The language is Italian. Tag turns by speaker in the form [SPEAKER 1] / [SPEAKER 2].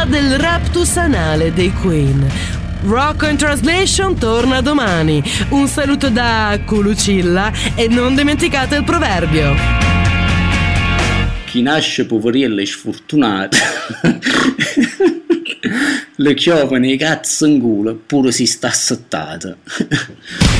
[SPEAKER 1] del raptus anale dei Queen. Rock in Translation torna domani. Un saluto da Culucilla e non dimenticate il proverbio:
[SPEAKER 2] chi nasce poverello e sfortunato le chiove nei cazzo in culo pure si sta assettato.